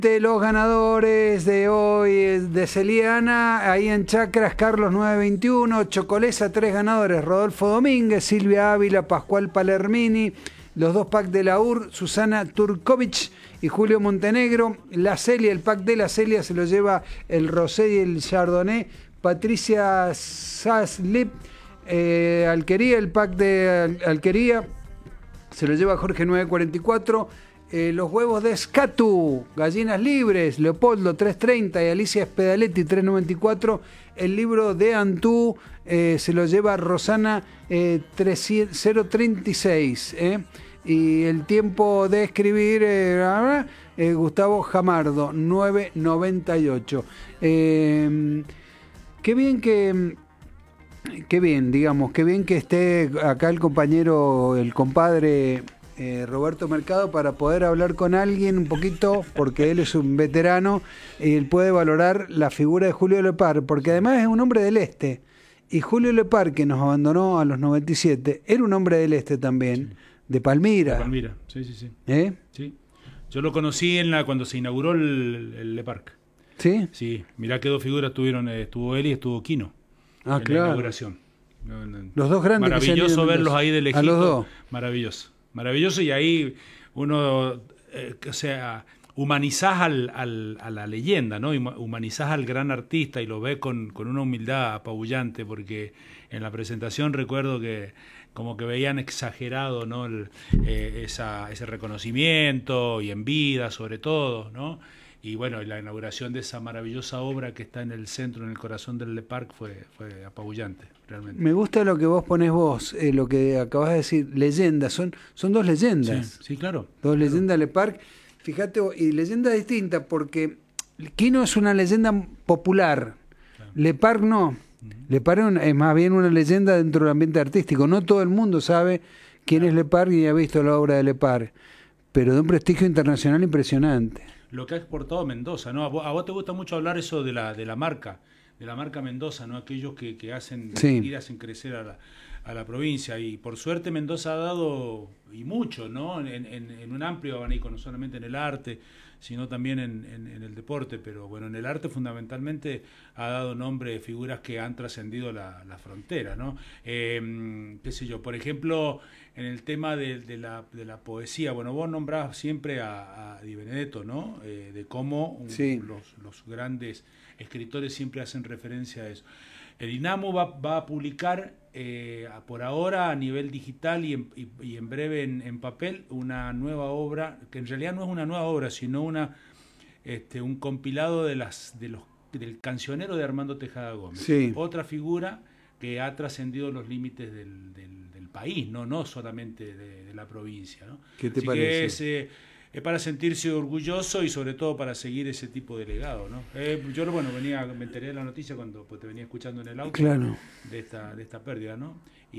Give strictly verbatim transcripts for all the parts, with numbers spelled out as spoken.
De los ganadores de hoy de Celiana, ahí en Chacras, Carlos nueve veintiuno, Chocolesa, tres ganadores, Rodolfo Domínguez, Silvia Ávila, Pascual Palermini, los dos packs de la U R, Susana Turkovic y Julio Montenegro. La Celia, el pack de la Celia se lo lleva el Rosé y el Chardonnay. Patricia Saslip, eh, Alquería, el pack de Al Alquería se lo lleva Jorge nueve cuarenta y cuatro. Eh, los huevos de Scatu, gallinas libres, Leopoldo tres treinta y Alicia Spedaletti tres noventa y cuatro. El libro de Antú eh, se lo lleva Rosana eh, cero treinta y seis. Eh. Y el tiempo de escribir, eh, eh, Gustavo Jamardo nueve noventa y ocho. Eh, qué bien que... Qué bien, digamos, qué bien que esté acá el compañero, el compadre... Eh, Roberto Mercado, para poder hablar con alguien un poquito, porque él es un veterano y él puede valorar la figura de Julio Lepar, porque además es un hombre del Este, y Julio Lepar, que nos abandonó a los noventa y siete, era un hombre del Este también, sí. de Palmira. De Palmira, sí, sí, sí. ¿Eh? Sí. Yo lo conocí en la cuando se inauguró el, el Leparc. ¿Sí? Sí, mirá qué dos figuras tuvieron, estuvo él y estuvo Quino. Ah, en claro. la inauguración. Los dos grandes. Maravilloso verlos ahí de lejito. A los dos. Maravilloso. Maravilloso, y ahí uno, eh, o sea, humanizás al, al, a la leyenda, ¿no? Humanizás al gran artista y lo ves con, con una humildad apabullante, porque en la presentación recuerdo que como que veían exagerado, ¿no? El, eh, esa, ese reconocimiento, y en vida sobre todo, ¿no? Y bueno, la inauguración de esa maravillosa obra que está en el centro, en el corazón del Leparc, fue, fue apabullante, realmente. Me gusta lo que vos ponés vos, eh, lo que acabas de decir, leyendas, son, son dos leyendas. Sí, sí, claro. Dos claro. leyendas Leparc, fíjate, y leyendas distintas, porque Quino es una leyenda popular, claro. Leparc no. Uh-huh. Leparc es más bien una leyenda dentro del ambiente artístico. No todo el mundo sabe quién claro. es Leparc y ha visto la obra de Leparc, pero de un prestigio internacional impresionante. Lo que ha exportado Mendoza, ¿no? A vos, a vos te gusta mucho hablar eso de la de la marca, de la marca Mendoza, ¿no? Aquellos que, que hacen sí. ir hacen crecer a la, a la provincia, y por suerte Mendoza ha dado, y mucho, ¿no? En, en, en un amplio abanico, no solamente en el arte, sino también en, en, en el deporte, pero bueno, en el arte fundamentalmente ha dado nombre de figuras que han trascendido la, la frontera, ¿no? Eh, qué sé yo, por ejemplo, en el tema de, de, la, de la poesía, bueno, vos nombrás siempre a, a Di Benedetto, ¿no? Eh, de cómo un, sí. los, los grandes escritores siempre hacen referencia a eso. El INAMU va, va a publicar eh, por ahora a nivel digital y en, y, y en breve en, en papel una nueva obra, que en realidad no es una nueva obra, sino una este, un compilado de las de los del cancionero de Armando Tejada Gómez. Sí. Otra figura que ha trascendido los límites del, del, del país, no no solamente de, de la provincia, ¿no? ¿Qué te Así parece? Que es, eh, es para sentirse orgulloso y sobre todo para seguir ese tipo de legado, ¿no? Eh, yo bueno venía me enteré de la noticia cuando pues, te venía escuchando en el auto, claro. de esta de esta pérdida, ¿no?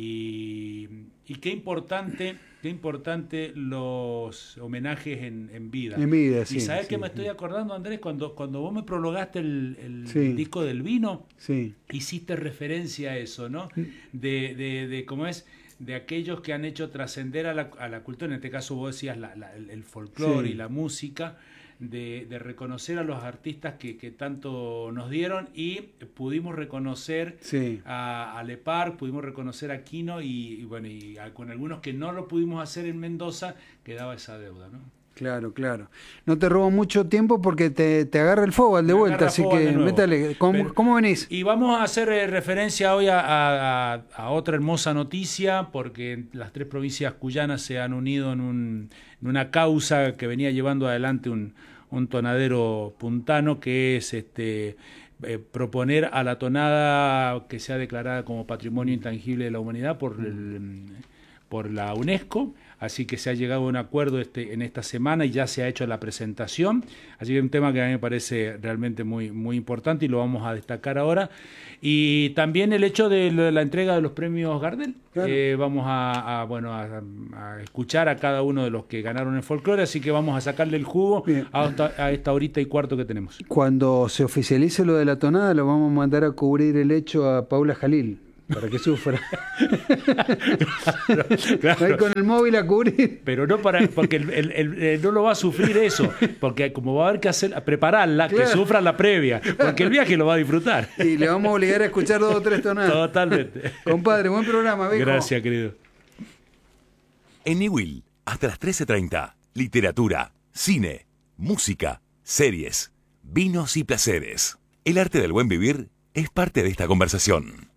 Y, y qué importante qué importante los homenajes en, en vida. En vida, sí. Y sabes sí, que me sí. estoy acordando, Andrés, cuando cuando vos me prologaste el, el sí. disco del vino, sí. hiciste referencia a eso, ¿no? De de, de cómo es de aquellos que han hecho trascender a la, a la cultura, en este caso vos decías la, la, el, el folclore sí. y la música, de, de reconocer a los artistas que, que tanto nos dieron, y pudimos reconocer sí. a, a Leparc, pudimos reconocer a Quino, y, y bueno, y a, con algunos que no lo pudimos hacer en Mendoza, quedaba esa deuda, ¿no? Claro, claro. No te robo mucho tiempo porque te, te agarra el fuego al de Me vuelta, así que métale. ¿Cómo, Pero, ¿Cómo venís? Y vamos a hacer eh, referencia hoy a, a, a otra hermosa noticia, porque las tres provincias cuyanas se han unido en, un, en una causa que venía llevando adelante un, un tonadero puntano, que es este eh, proponer a la tonada que sea declarada como Patrimonio Intangible de la Humanidad por, el, por la UNESCO. Así que se ha llegado a un acuerdo este, en esta semana y ya se ha hecho la presentación. Así que es un tema que a mí me parece realmente muy, muy importante y lo vamos a destacar ahora. Y también el hecho de la entrega de los premios Gardel. Claro. Eh, vamos a, a, bueno, a, a escuchar a cada uno de los que ganaron el folclore, así que vamos a sacarle el jugo a esta, a esta horita y cuarto que tenemos. Cuando se oficialice lo de la tonada, lo vamos a mandar a cubrir el hecho a Paula Jalil. para que sufra. Claro, claro. Ahí con el móvil a cubrir. Pero no para, porque el, el, el, el, no lo va a sufrir eso, porque como va a haber que hacer, prepararla, claro, que sufra la previa, porque el viaje lo va a disfrutar. Y le vamos a obligar a escuchar dos o tres tonadas. Totalmente. Compadre, buen programa, viejo. Gracias, querido. En Newell, hasta las trece treinta, literatura, cine, música, series, vinos y placeres. El arte del buen vivir es parte de esta conversación.